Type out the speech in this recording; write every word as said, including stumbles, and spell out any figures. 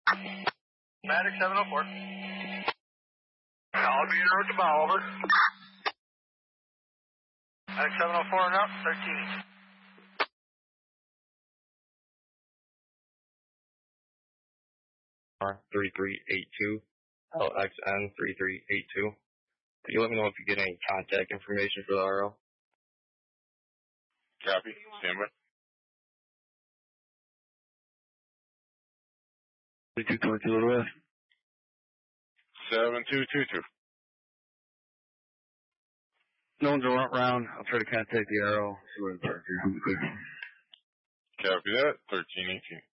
Matic seven oh four. I'll be en route to bow, over. Matic seven oh four and up, thirteen east. three three eight two, L X N three three eight two. Can you let me know if you get any contact information for the R O? Copy. Stand by. three two two Kilo West. seven two two two. No one's around. I'll try to contact the R O. See what it's like here. Copy that. thirteen eighteen.